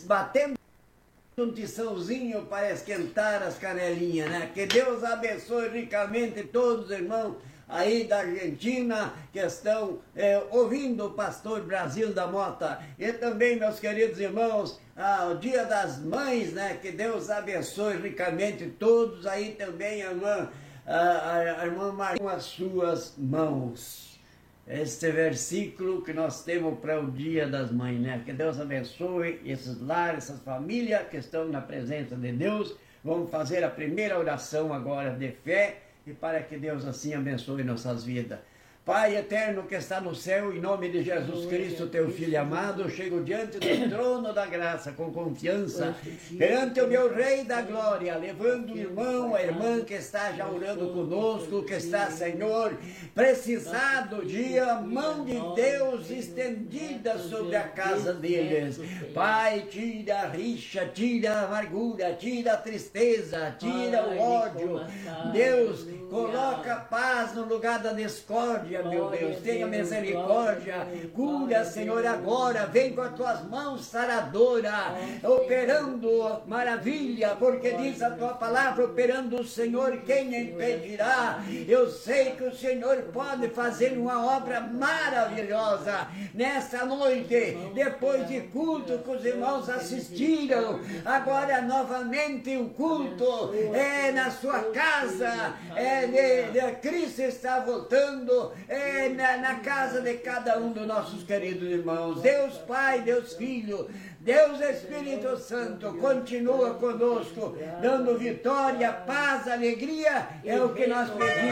batendo um tiçãozinho para esquentar as canelinhas, né? Que Deus abençoe ricamente todos os irmãos aí da Argentina que estão ouvindo o pastor Brasil da Mota. E também, meus queridos irmãos, o Dia das Mães, né? Que Deus abençoe ricamente todos aí também, a irmã Maria, com as suas mãos. Este versículo que nós temos para o Dia das Mães, né? Que Deus abençoe esses lares, essas famílias que estão na presença de Deus. Vamos fazer a primeira oração agora de fé e para que Deus assim abençoe nossas vidas. Pai eterno que está no céu, em nome de Jesus Cristo, teu Filho amado, eu chego diante do trono da graça com confiança, perante o meu Rei da Glória, levando o irmão, a irmã que está já orando conosco, que está, Senhor, precisado de a mão de Deus estendida sobre a casa deles. Pai, tira a rixa, tira a amargura, tira a tristeza, tira o ódio. Deus, coloca paz no lugar da discórdia, meu Deus, tenha misericórdia, cura, Senhor, agora, vem com as tuas mãos saradoras, operando maravilha, porque diz a tua palavra, operando o Senhor, quem impedirá? Eu sei que o Senhor pode fazer uma obra maravilhosa nessa noite, depois de culto que os irmãos assistiram, agora novamente o culto é na sua casa, Cristo está voltando, na casa de cada um dos nossos queridos irmãos. Deus Pai, Deus Filho, Deus Espírito Santo, continua conosco, dando vitória, paz, alegria, é o que nós pedimos.